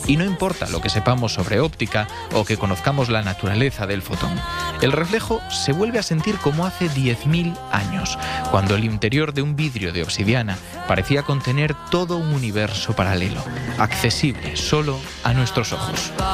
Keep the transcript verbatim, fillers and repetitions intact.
Y no importa lo que sepamos sobre óptica o que conozcamos la naturaleza del fotón. El reflejo se vuelve a sentir como hace diez mil años, cuando el interior de un vidrio de obsidiana parecía contener todo un universo paralelo, accesible solo a nuestros ojos.